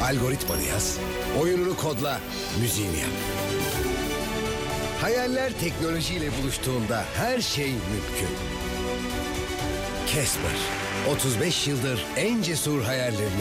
Algoritmanı yaz, oyununu kodla, müziğini yap. Hayaller teknolojiyle buluştuğunda her şey mümkün. Casper, 35 yıldır en cesur hayallerini